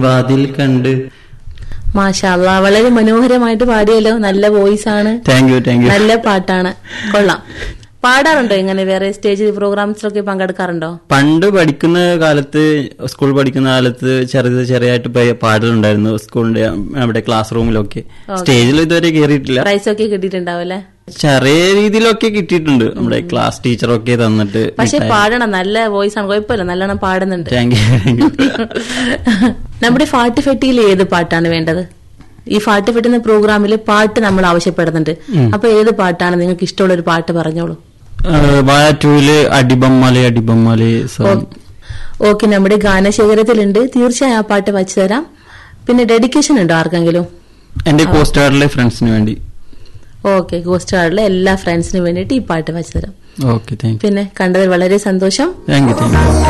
വാതിൽ കണ്ട്. മാഷാ അല്ലാ, വളരെ മനോഹരമായിട്ട് പാടിയല്ലോ. നല്ല വോയിസ് ആണ്. Thank you. നല്ല പാട്ടാണ്, കൊള്ളാം. പാടാറുണ്ടോ ഇങ്ങനെ വേറെ സ്റ്റേജ് പ്രോഗ്രാംസിലൊക്കെ പങ്കെടുക്കാറുണ്ടോ? പണ്ട് പഠിക്കുന്ന കാലത്ത്, സ്കൂൾ പഠിക്കുന്ന കാലത്ത് ചെറിയായിട്ട് പാടലുണ്ടായിരുന്നു. സ്കൂളിന്റെ നമ്മുടെ ക്ലാസ് റൂമിലൊക്കെ. സ്റ്റേജിൽ ഇതുവരെ കയറിയിട്ടില്ല. പ്രൈസൊക്കെ കിട്ടിയിട്ടുണ്ടാവല്ലേ? ചെറിയ രീതിയിലൊക്കെ കിട്ടിയിട്ടുണ്ട്. നമ്മുടെ ക്ലാസ് ടീച്ചറൊക്കെ തന്നിട്ട്. പക്ഷെ പാടണം, നല്ല വോയിസ് ആണ്, കുഴപ്പമില്ല, നല്ലോണം പാടുന്നുണ്ട്. Thank you. നമ്മുടെ ഫാട്ടുഫെട്ടിയിൽ ഏത് പാട്ടാണ് വേണ്ടത്? ഈ ഫാട്ടുഫെട്ടി എന്ന പ്രോഗ്രാമിൽ പാട്ട് നമ്മൾ ആവശ്യപ്പെടുന്നുണ്ട്. അപ്പൊ ഏത് പാട്ടാണ് നിങ്ങൾക്ക് ഇഷ്ടമുള്ള ഒരു പാട്ട് പറഞ്ഞോളൂ. വാഴറ്റൂല് അടിബമ്മലെ. ഓക്കെ, നമ്മുടെ ഗാനശേഖരത്തിലുണ്ട്. തീർച്ചയായും ആ പാട്ട് വച്ചു തരാം. പിന്നെ ഡെഡിക്കേഷൻ ഉണ്ടോ ആർക്കെങ്കിലും? എന്റെ കോസ്റ്റ് ഗാർഡിലെ ഫ്രണ്ട്സിന് വേണ്ടി. ഓക്കെ, കോസ്റ്റ് ഗാർഡിലെ എല്ലാ ഫ്രണ്ട്സിനും വേണ്ടിയിട്ട് ഈ പാട്ട് വച്ചു തരാം. Okay, thank you. പിന്നെ കണ്ടതിൽ വളരെ സന്തോഷം. Thank you.